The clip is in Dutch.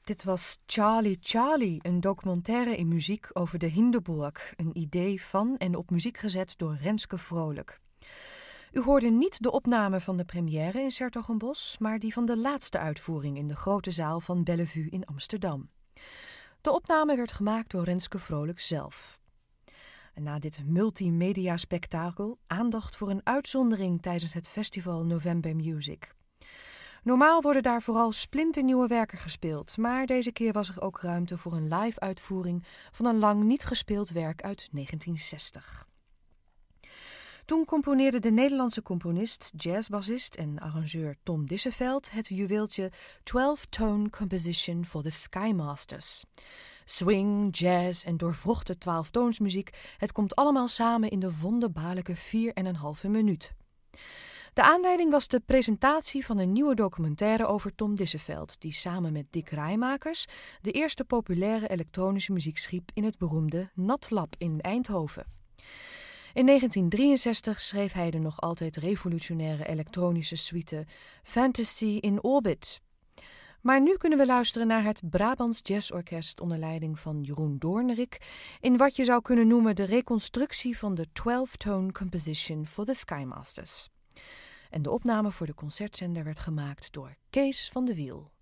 Dit was Charlie Charlie, een documentaire in muziek over de Hindenburg. Een idee van en op muziek gezet door Renske Vrolijk. U hoorde niet de opname van de première in 's-Hertogenbosch, maar die van de laatste uitvoering in de grote zaal van Bellevue in Amsterdam. De opname werd gemaakt door Renske Vrolijk zelf. En na dit multimedia-spektakel aandacht voor een uitzondering tijdens het festival November Music. Normaal worden daar vooral splinternieuwe werken gespeeld, maar deze keer was er ook ruimte voor een live-uitvoering van een lang niet gespeeld werk uit 1960. Toen componeerde de Nederlandse componist, jazzbassist en arrangeur Tom Dissevelt het juweeltje 12-Tone Composition for the Skymasters. Swing, jazz en doorvrochte 12-toonsmuziek, het komt allemaal samen in de wonderbaarlijke 4,5 minuut. De aanleiding was de presentatie van een nieuwe documentaire over Tom Dissevelt, die samen met Dick Rijmakers de eerste populaire elektronische muziek schiep in het beroemde Natlab in Eindhoven. In 1963 schreef hij de nog altijd revolutionaire elektronische suite Fantasy in Orbit. Maar nu kunnen we luisteren naar het Brabants Jazzorkest onder leiding van Jeroen Doornerik in wat je zou kunnen noemen de reconstructie van de 12-Tone Composition for the Skymasters. En de opname voor de concertzender werd gemaakt door Kees van de Wiel.